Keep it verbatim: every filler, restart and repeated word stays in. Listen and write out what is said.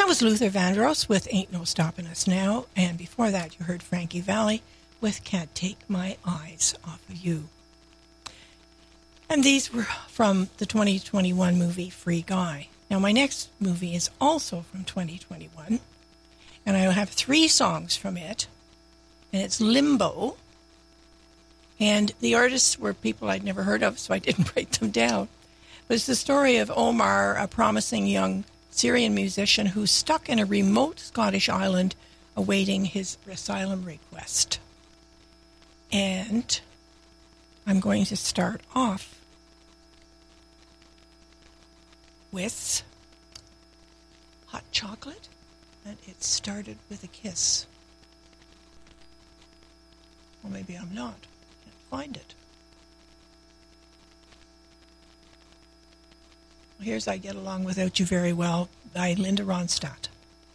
That was Luther Vandross with Ain't No Stopping Us Now, and before that you heard Frankie Valli with Can't Take My Eyes Off of You. And these were from the twenty twenty-one movie Free Guy. Now my next movie is also from twenty twenty-one, and I have three songs from it, and it's Limbo, and the artists were people I'd never heard of, so I didn't write them down. But it's the story of Omar, a promising young Syrian musician who's stuck in a remote Scottish island awaiting his asylum request. And I'm going to start off with Hot Chocolate, and it started with a kiss. Or maybe I'm not. Can't find it. Here's I Get Along Without You Very Well by Linda Ronstadt.